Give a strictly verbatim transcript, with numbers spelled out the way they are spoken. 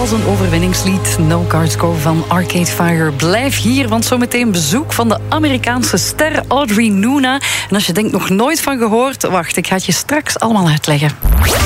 als een overwinningslied. No Cards Go van Arcade Fire. Blijf hier, want zometeen bezoek van de Amerikaanse ster Audrey Nuna. En als je denkt nog nooit van gehoord, wacht, ik ga het je straks allemaal uitleggen.